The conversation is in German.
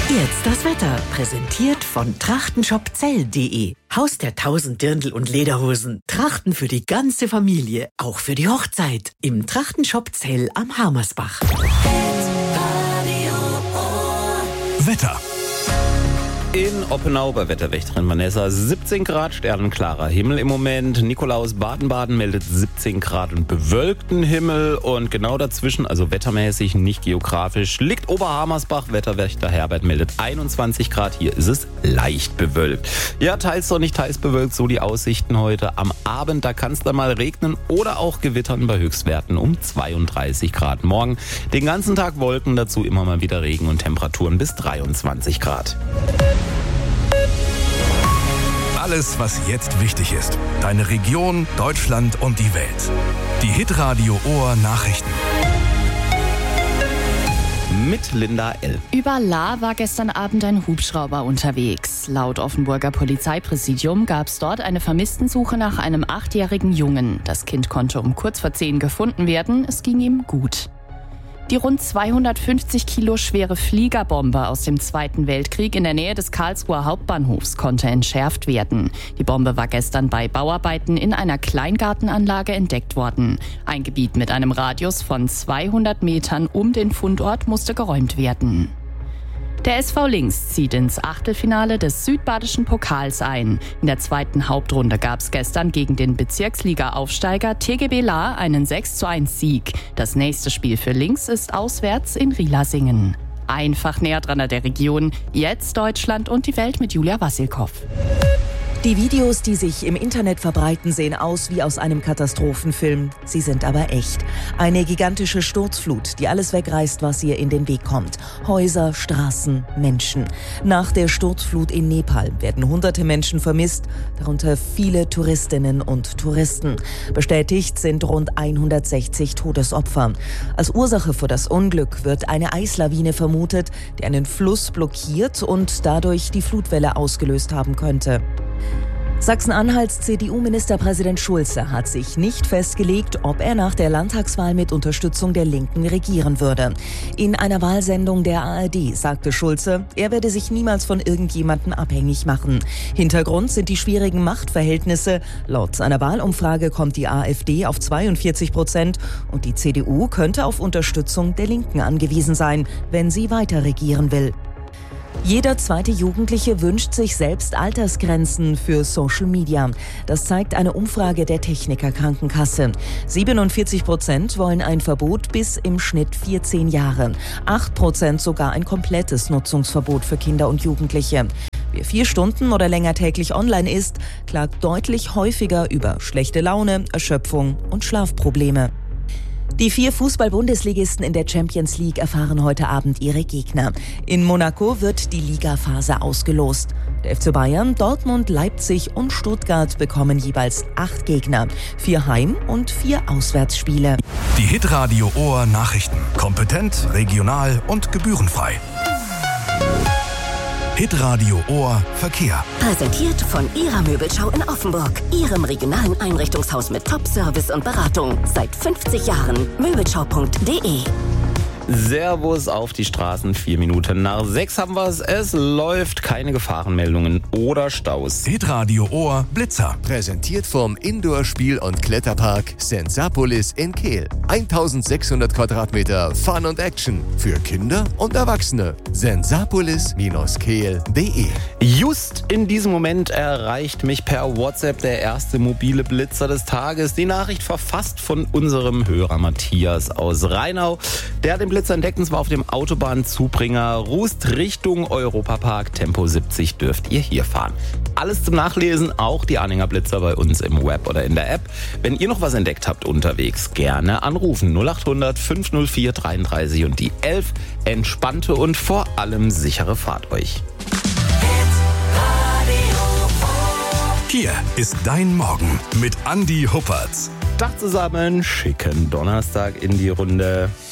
Jetzt das Wetter, präsentiert von trachtenshopzell.de. Haus der 1000 Dirndl und Lederhosen. Trachten für die ganze Familie, auch für die Hochzeit. Im Trachtenshop Zell am Harmersbach. Wetter. In Oppenau bei Wetterwächterin Vanessa 17 Grad, sternenklarer Himmel im Moment. Nikolaus Baden-Baden meldet 17 Grad und bewölkten Himmel. Und genau dazwischen, also wettermäßig, nicht geografisch, liegt Oberhammersbach. Wetterwächter Herbert meldet 21 Grad. Hier ist es leicht bewölkt. Ja, teils sonnig, teils bewölkt, so die Aussichten heute. Am Abend, da kann es dann mal regnen oder auch gewittern bei Höchstwerten um 32 Grad. Morgen den ganzen Tag Wolken, dazu immer mal wieder Regen und Temperaturen bis 23 Grad. Alles, was jetzt wichtig ist. Deine Region, Deutschland und die Welt. Die Hitradio Ohr Nachrichten. Mit Linda L. Über Lahr war gestern Abend ein Hubschrauber unterwegs. Laut Offenburger Polizeipräsidium gab es dort eine Vermisstensuche nach einem 8-jährigen Jungen. Das Kind konnte um kurz vor 10 gefunden werden. Es ging ihm gut. Die rund 250 Kilo schwere Fliegerbombe aus dem Zweiten Weltkrieg in der Nähe des Karlsruher Hauptbahnhofs konnte entschärft werden. Die Bombe war gestern bei Bauarbeiten in einer Kleingartenanlage entdeckt worden. Ein Gebiet mit einem Radius von 200 Metern um den Fundort musste geräumt werden. Der SV Links zieht ins Achtelfinale des Südbadischen Pokals ein. In der zweiten Hauptrunde gab es gestern gegen den Bezirksliga-Aufsteiger TGB Lahr einen 6:1-Sieg. Das nächste Spiel für Links ist auswärts in Rielasingen. Einfach näher dran an der Region. Jetzt Deutschland und die Welt mit Julia Wassilkow. Die Videos, die sich im Internet verbreiten, sehen aus wie aus einem Katastrophenfilm. Sie sind aber echt. Eine gigantische Sturzflut, die alles wegreißt, was ihr in den Weg kommt. Häuser, Straßen, Menschen. Nach der Sturzflut in Nepal werden hunderte Menschen vermisst, darunter viele Touristinnen und Touristen. Bestätigt sind rund 160 Todesopfer. Als Ursache für das Unglück wird eine Eislawine vermutet, die einen Fluss blockiert und dadurch die Flutwelle ausgelöst haben könnte. Sachsen-Anhalts CDU-Ministerpräsident Schulze hat sich nicht festgelegt, ob er nach der Landtagswahl mit Unterstützung der Linken regieren würde. In einer Wahlsendung der ARD sagte Schulze, er werde sich niemals von irgendjemandem abhängig machen. Hintergrund sind die schwierigen Machtverhältnisse. Laut einer Wahlumfrage kommt die AfD auf 42% und die CDU könnte auf Unterstützung der Linken angewiesen sein, wenn sie weiter regieren will. Jeder zweite Jugendliche wünscht sich selbst Altersgrenzen für Social Media. Das zeigt eine Umfrage der Techniker Krankenkasse. 47% wollen ein Verbot bis im Schnitt 14 Jahre. 8% sogar ein komplettes Nutzungsverbot für Kinder und Jugendliche. Wer 4 Stunden oder länger täglich online ist, klagt deutlich häufiger über schlechte Laune, Erschöpfung und Schlafprobleme. Die 4 Fußball-Bundesligisten in der Champions League erfahren heute Abend ihre Gegner. In Monaco wird die Ligaphase ausgelost. Der FC Bayern, Dortmund, Leipzig und Stuttgart bekommen jeweils 8 Gegner. 4 Heim- und 4 Auswärtsspiele. Die Hitradio Ohr Nachrichten. Kompetent, regional und gebührenfrei. Hitradio Ohr Verkehr. Präsentiert von Ihrer Möbelschau in Offenburg. Ihrem regionalen Einrichtungshaus mit Top-Service und Beratung. Seit 50 Jahren. Möbelschau.de. Servus auf die Straßen, 4 Minuten nach 6 haben wir es. Es läuft, keine Gefahrenmeldungen oder Staus. Hitradio Ohr Blitzer. Präsentiert vom Indoor-Spiel- und Kletterpark Sensapolis in Kehl. 1600 Quadratmeter Fun und Action für Kinder und Erwachsene. Sensapolis-kehl.de. Just in diesem Moment erreicht mich per WhatsApp der erste mobile Blitzer des Tages. Die Nachricht verfasst von unserem Hörer Matthias aus Rheinau. Der hat den Blitzer entdeckt, und zwar auf dem Autobahnzubringer Rust Richtung Europapark. Tempo 70 dürft ihr hier fahren. Alles zum Nachlesen, auch die Anhängerblitzer bei uns im Web oder in der App. Wenn ihr noch was entdeckt habt unterwegs, gerne anrufen. 0800 504 33 und die 11. Entspannte und vor allem sichere Fahrt euch. Hier ist dein Morgen mit Andi Huppertz. Tag zusammen, schicken Donnerstag in die Runde.